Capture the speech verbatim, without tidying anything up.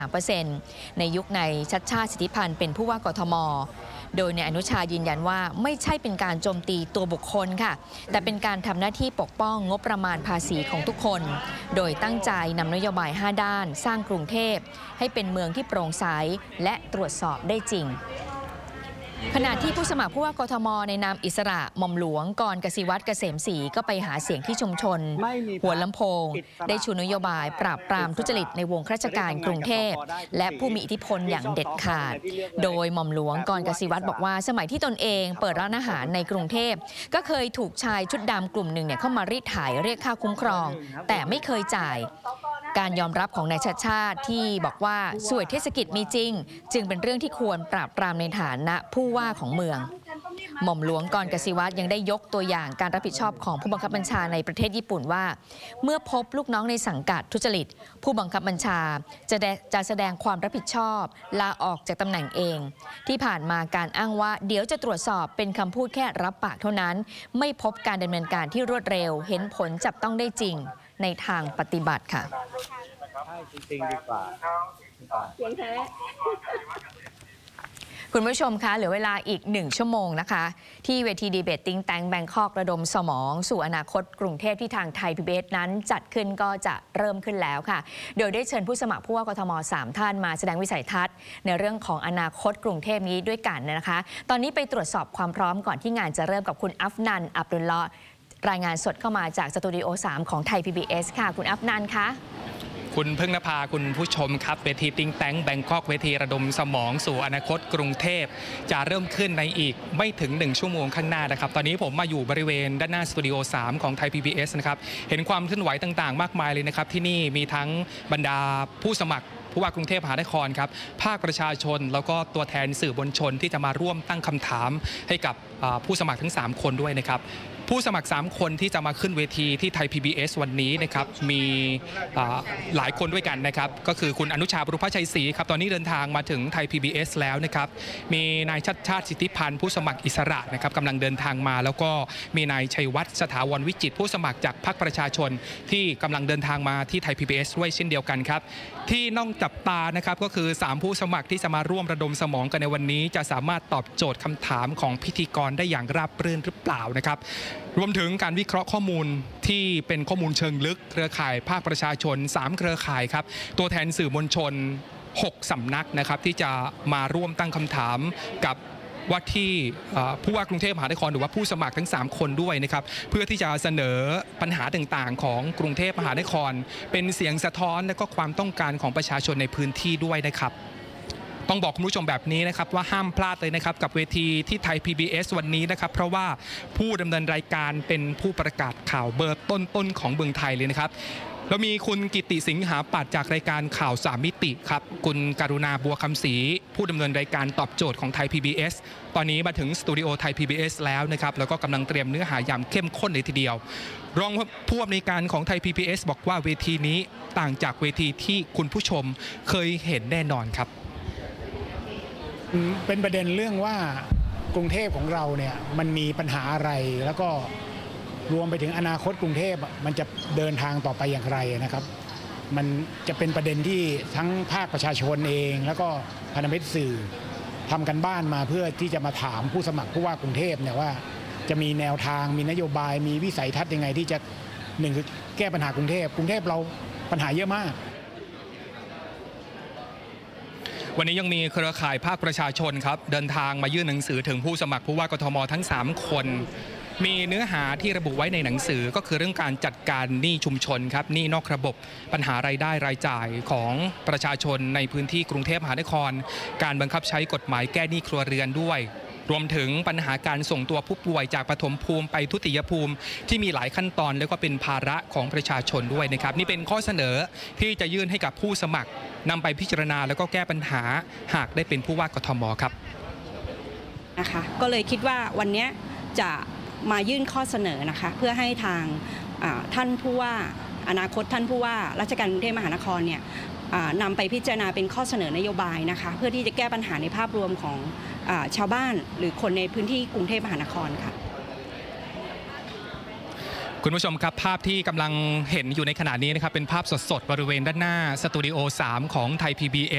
สามเปอร์เซ็นต์ ในยุคนายชัชชาติสิทธิพันธ์เป็นผู้ว่ากทม.โดยนายอนุชายืนยันว่าไม่ใช่เป็นการโจมตีตัวบุคคลค่ะแต่เป็นการทำหน้าที่ปกป้องงบประมาณภาษีของทุกคนโดยตั้งใจนำนโยบายห้าด้านสร้างกรุงเทพให้เป็นเมืองที่โปร่งใสและตรวจสอบได้จริงขณะที่ผู้สมัครผู้ว่ากทม.ในนามอิสระหม่อมหลวงกรกสิวัตรเกษมศรีก็ไปหาเสียงที่ชุมชนหัวลำโพงได้ชูนโยบายปราบปรามทุจริตในวงข้าราชการกรุงเทพและผู้มีอิทธิพลอย่างเด็ดขาดโดยหม่อมหลวงกรกสิวัตรบอกว่าสมัยที่ตนเองเปิดร้านอาหารในกรุงเทพก็เคยถูกชายชุดดำกลุ่มหนึ่งเนี่ยเข้ามารีดไถเรียกค่าคุ้มครองแต่ไม่เคยจ่ายการยอมรับของนายชัชชาติที่บอกว่าสวยเทศกิจมีจริงจึงเป็นเรื่องที่ควรปราบปรามในฐานะผู้ว่าของเมืองหม่อมหลวงกรกสิวัตรยังได้ยกตัวอย่างการรับผิดชอบของผู้บังคับบัญชาในประเทศญี่ปุ่นว่าเมื่อพบลูกน้องในสังกัดทุจริตผู้บังคับบัญชาจะจะแสดงความรับผิดชอบลาออกจากตำแหน่งเองที่ผ่านมาการอ้างว่าเดี๋ยวจะตรวจสอบเป็นคำพูดแค่รับปากเท่านั้นไม่พบการดำเนินการที่รวดเร็วเห็นผลจับต้องได้จริงในทางปฏิบัติค่ะใช่จริงๆดีกว่าเสียงแท้คุณผู้ชมคะเหลือเวลาอีกหนึ่งชั่วโมงนะคะที่เวทีดีเบตติ้งแตงแบงคอกระดมสมองสู่อนาคตกรุงเทพที่ทางไทย พี บี เอส นั้นจัดขึ้นก็จะเริ่มขึ้นแล้วค่ะโดยได้เชิญผู้สมัครผู้ว่ากทม.สามท่านมาแสดงวิสัยทัศน์ในเรื่องของอนาคตกรุงเทพนี้ด้วยกันนะคะตอนนี้ไปตรวจสอบความพร้อมก่อนที่งานจะเริ่มกับคุณอัฟนันอับดุลเลาะห์รายงานสดเข้ามาจากสตูดิโอสามของไทย พี บี เอส ค่ะคุณอัฟนันคะคุณพึ่งนภาคุณผู้ชมครับเวทีติงแตงแบงคอกเวทีระดมสมองสู่อนาคตกรุงเทพจะเริ่มขึ้นในอีกไม่ถึงหนึ่งชั่วโมงข้างหน้านะครับตอนนี้ผมมาอยู่บริเวณด้านหน้าสตูดิโอสามของไทย พี บี เอส นะครับเห็นความเคลื่อนไหวต่างๆมากมายเลยนะครับที่นี่มีทั้งบรรดาผู้สมัครผู้ว่ากรุงเทพมหานครครับภาคประชาชนแล้วก็ตัวแทนสื่อมวลชนที่จะมาร่วมตั้งคำถามให้กับผู้สมัครทั้งสามคนด้วยนะครับผู้สมัครสามคนที่จะมาขึ้นเวทีที่ไทย พี บี เอส วันนี้นะครับมีหลายคนด้วยกันนะครับก็คือคุณอนุชา บุรพชัยศรีครับตอนนี้เดินทางมาถึงไทย พี บี เอส แล้วนะครับมีนายชัชชาติสิทธิพันธ์ผู้สมัครอิสระนะครับกำลังเดินทางมาแล้วก็มีนายชัยวัฒน์สถาวรวิจิตรผู้สมัครจากพรรคประชาชนที่กำลังเดินทางมาที่ไทย พี บี เอส ด้วยเช่นเดียวกันครับที่น้องจับตานะครับก็คือสามผู้สมัครที่จะมาร่วมระดมสมองกันในวันนี้จะสามารถตอบโจทย์คำถามของพิธีกรได้อย่างราบรื่นหรือเปล่านะครับรวมถึงการวิเคราะห์ข้อมูลที่เป็นข้อมูลเชิงลึกเครือข่ายภาคประชาชนสามเครือข่ายครับตัวแทนสื่อมวลชนหกสำนักนะครับที่จะมาร่วมตั้งคำถามกับว่าที่ผู้ว่ากรุงเทพมหานครหรือว่าผู้สมัครทั้งสามคนด้วยนะครับเพื่อที่จะเสนอปัญหาต่างๆของกรุงเทพมหานครเป็นเสียงสะท้อนและก็ความต้องการของประชาชนในพื้นที่ด้วยนะครับต้องบอกคุณผู้ชมแบบนี้นะครับว่าห้ามพลาดเลยนะครับกับเวทีที่ไทย พี บี เอส วันนี้นะครับเพราะว่าผู้ดำเนินรายการเป็นผู้ประกาศข่าวเบอร์ต้นๆของเมืองไทยเลยนะครับเรามีคุณกิติสิงหาปัตย์จากรายการข่าวสามมิติครับคุณกรุณาบัวคำศรีผู้ดำเนินรายการตอบโจทย์ของไทย พี บี เอส ตอนนี้มาถึงสตูดิโอไทย พี บี เอส แล้วนะครับแล้วก็กำลังเตรียมเนื้อหาอย่างเข้มข้นเลยทีเดียวรองผู้อำนวยการของไทย พี บี เอส บอกว่าเวทีนี้ต่างจากเวทีที่คุณผู้ชมเคยเห็นแน่นอนครับเป็นประเด็นเรื่องว่ากรุงเทพของเราเนี่ยมันมีปัญหาอะไรแล้วก็รวมไปถึงอนาคตกรุงเทพมันจะเดินทางต่อไปอย่างไรนะครับมันจะเป็นประเด็นที่ทั้งภาคประชาชนเองแล้วก็พันธมิตรสื่อทำกันบ้านมาเพื่อที่จะมาถามผู้สมัครผู้ว่ากรุงเทพเนี่ยว่าจะมีแนวทางมีนโยบายมีวิสัยทัศน์ยังไงที่จะหนึ่งคือแก้ปัญหากรุงเทพกรุงเทพเราปัญหาเยอะมากวันนี้ยังมีเครือข่ายภาคประชาชนครับเดินทางมายื่นหนังสือถึงผู้สมัครผู้ว่ากทม.ทั้งสามคนมีเนื้อหาที่ระบุไว้ในหนังสือก็คือเรื่องการจัดการหนี้ชุมชนครับหนี้นอกระบบปัญหารายได้รายจ่ายของประชาชนในพื้นที่กรุงเทพมหานครการบังคับใช้กฎหมายแก้หนี้ครัวเรือนด้วยรวมถึงปัญหาการส่งตัวผู้ป่วยจากปฐมภูมิไปทุติยภูมิที่มีหลายขั้นตอนแล้วก็เป็นภาระของประชาชนด้วยนะครับนี่เป็นข้อเสนอที่จะยื่นให้กับผู้สมัครนำไปพิจารณาแล้วก็แก้ปัญหาหากได้เป็นผู้ว่ากทม.ครับนะคะก็เลยคิดว่าวันนี้จะมายื่นข้อเสนอนะคะเพื่อให้ทางท่านผู้ว่าอนาคตท่านผู้ว่าราชการกรุงเทพมหานครเนี่ยนำไปพิจารณาเป็นข้อเสนอนโยบายนะคะเพื่อที่จะแก้ปัญหาในภาพรวมของชาวบ้านหรือคนในพื้นที่กรุงเทพมหานครค่ะคุณผู้ชมครับภาพที่กำลังเห็นอยู่ในขณะนี้นะครับเป็นภาพสดๆบริเวณด้านหน้าสตูดิโอสามของไทย พี บี เอส